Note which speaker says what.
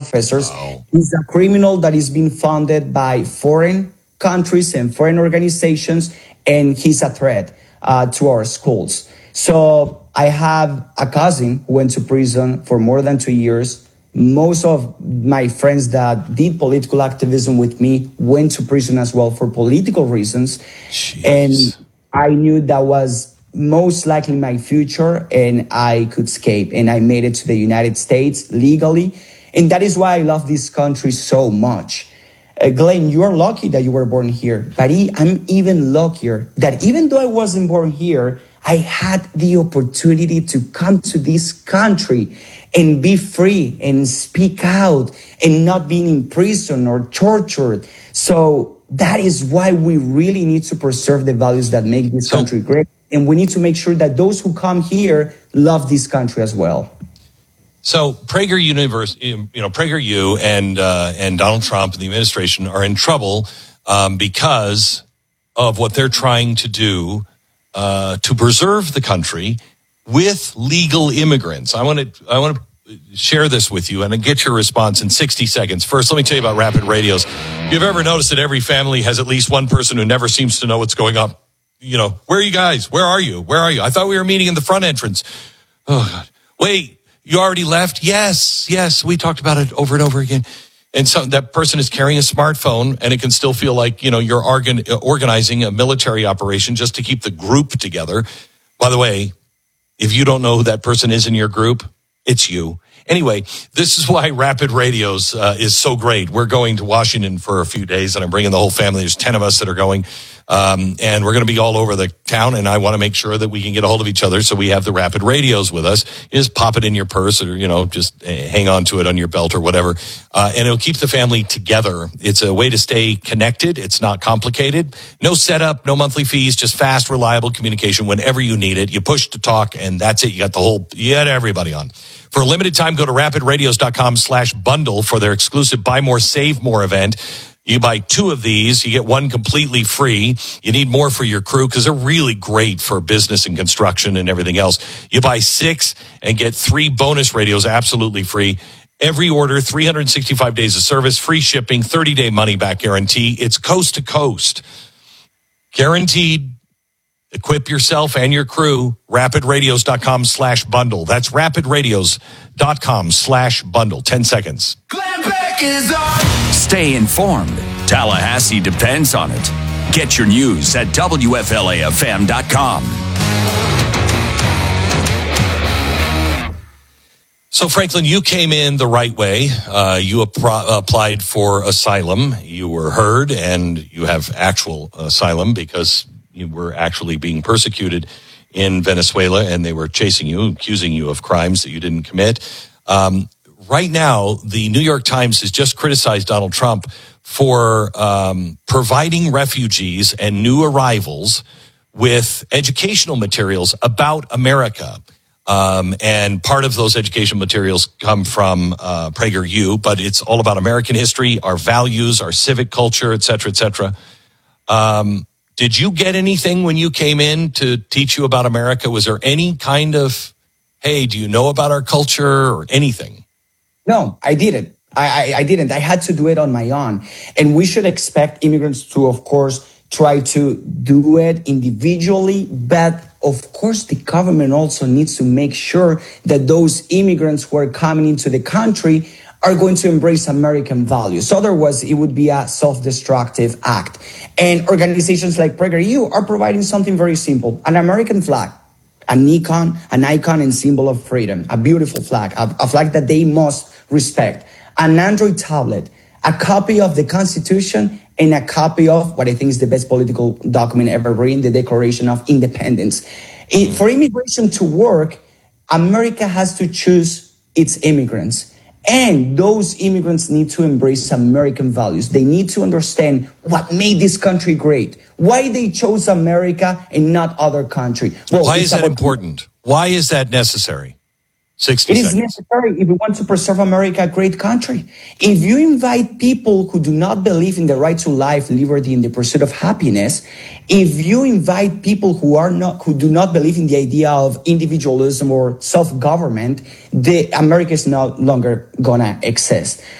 Speaker 1: professors. He's a criminal that is being funded by foreign countries and foreign organizations, and he's a threat to our schools. So I have a cousin who went to prison for more than 2 years. Most of my friends that did political activism with me went to prison as well for political reasons.
Speaker 2: Jeez.
Speaker 1: And I knew that was most likely my future, and I could escape. And I made it to the United States legally. And that is why I love this country so much. Glenn, you are lucky that you were born here. But I'm even luckier that even though I wasn't born here, I had the opportunity to come to this country and be free and speak out and not being in prison or tortured. So that is why we really need to preserve the values that make this country great. And we need to make sure that those who come here love this country as well.
Speaker 2: So PragerU and Donald Trump and the administration are in trouble because of what they're trying to do to preserve the country with legal immigrants. I want to share this with you and get your response in 60 seconds. First, let me tell you about Rapid Radios. If you've ever noticed that every family has at least one person who never seems to know what's going on. You know, where are you guys? Where are you? Where are you? I thought we were meeting in the front entrance. Oh, God. Wait, you already left? Yes. We talked about it over and over again. And so that person is carrying a smartphone, and it can still feel like, you know, you're organizing a military operation just to keep the group together. By the way, if you don't know who that person is in your group, it's you. Anyway, this is why Rapid Radios is so great. We're going to Washington for a few days, and I'm bringing the whole family. There's 10 of us that are going, and we're going to be all over the town, and I want to make sure that we can get a hold of each other, so we have the Rapid Radios with us. You just pop it in your purse, or, you know, just hang on to it on your belt or whatever, and it'll keep the family together. It's a way to stay connected. It's not complicated. No setup, no monthly fees, just fast, reliable communication whenever you need it. You push to talk, and that's it. You got everybody on. For a limited time, go to rapidradios.com/bundle for their exclusive Buy More, Save More event. You buy 2 of these, you get 1 completely free. You need more for your crew because they're really great for business and construction and everything else. You buy 6 and get 3 bonus radios absolutely free. Every order, 365 days of service, free shipping, 30-day money-back guarantee. It's coast to coast. Guaranteed. Equip yourself and your crew. Rapidradios.com/bundle. That's rapidradios.com/bundle. 10 seconds.
Speaker 3: Glenn Beck is on.
Speaker 4: Stay informed. Tallahassee depends on it. Get your news at WFLAFM.com.
Speaker 2: So, Franklin, you came in the right way. You applied for asylum. You were heard, and you have actual asylum because you were actually being persecuted in Venezuela, and they were chasing you, accusing you of crimes that you didn't commit. Right now, the New York Times has just criticized Donald Trump for providing refugees and new arrivals with educational materials about America. And part of those educational materials come from PragerU, but it's all about American history, our values, our civic culture, et cetera, et cetera. Did you get anything when you came in to teach you about America? Was there any kind of, hey, do you know about our culture or anything?
Speaker 1: No, I didn't. I didn't. I had to do it on my own. And we should expect immigrants to, of course, try to do it individually. But, of course, the government also needs to make sure that those immigrants who are coming into the country are going to embrace American values. Otherwise, it would be a self-destructive act. And organizations like PragerU are providing something very simple, an American flag, an icon and symbol of freedom, a beautiful flag, a flag that they must respect, an Android tablet, a copy of the Constitution, and a copy of what I think is the best political document ever written, the Declaration of Independence. For immigration to work, America has to choose its immigrants. And those immigrants need to embrace American values. They need to understand what made this country great, why they chose America and not other country.
Speaker 2: Well, why is that important? Why is that necessary? 60 seconds.
Speaker 1: It is necessary if we want to preserve America, a great country. If you invite people who do not believe in the right to life, liberty, and the pursuit of happiness, if you invite people who do not believe in the idea of individualism or self-government, America is no longer gonna exist.